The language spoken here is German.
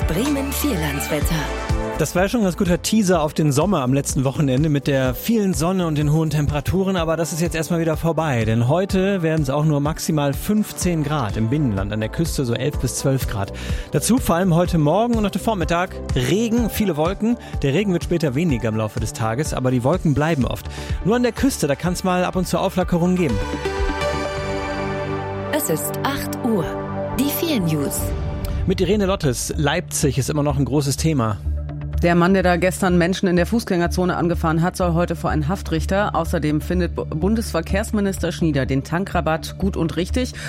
Bremen-Vierlandswetter. Das war ja schon ein ganz guter Teaser auf den Sommer am letzten Wochenende mit der vielen Sonne und den hohen Temperaturen, aber das ist jetzt erstmal wieder vorbei, denn heute werden es auch nur maximal 15 Grad im Binnenland, an der Küste so 11 bis 12 Grad. Dazu vor allem heute Morgen und heute Vormittag Regen, viele Wolken. Der Regen wird später weniger im Laufe des Tages, aber die Wolken bleiben oft. Nur an der Küste, da kann es mal ab und zu Auflockerungen geben. Es ist 8 Uhr. Die 4 News. Mit Irene Lottes, Leipzig ist immer noch ein großes Thema. Der Mann, der da gestern Menschen in der Fußgängerzone angefahren hat, soll heute vor einen Haftrichter. Außerdem findet Bundesverkehrsminister Schnieder den Tankrabatt gut und richtig